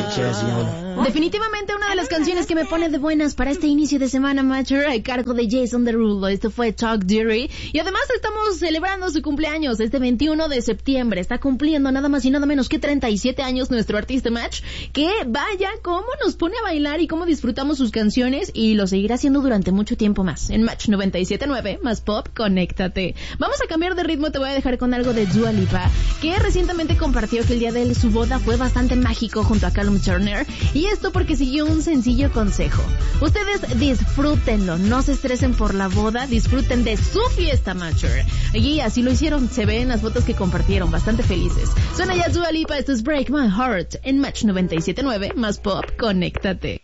Definitivamente una de las canciones que me pone de buenas para este inicio de semana, Matcher, a cargo de Jason Derulo. Esto fue Talk Dirty. Y además estamos celebrando su cumpleaños este 21 de septiembre. Está cumpliendo nada más y nada menos que 37 años nuestro artista Match. Que vaya cómo nos pone a bailar y cómo disfrutamos sus canciones. Y lo seguirá haciendo durante mucho tiempo más. En Match 97.9, más pop, conéctate. Vamos a cambiar de ritmo, te voy a dejar con algo de Dua Lipa, que recientemente compartió que el día de su boda fue bastante mágico junto a Callum Turner. Y esto porque siguió un sencillo consejo. Ustedes disfrútenlo, no se estresen por la boda, disfruten de su fiesta, Matcher. Y así lo hicieron, se ve en las fotos que compartieron, bastante felices. Suena ya Dua Lipa, esto es Break My Heart en Match 97.9, más pop, conéctate.